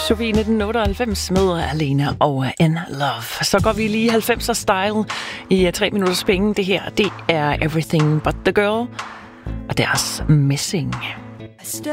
Sofie 1998 med Alene og In Love. Så går vi lige 90'er style i 3 minutters penge. Det her, det er Everything But The Girl og deres Missing.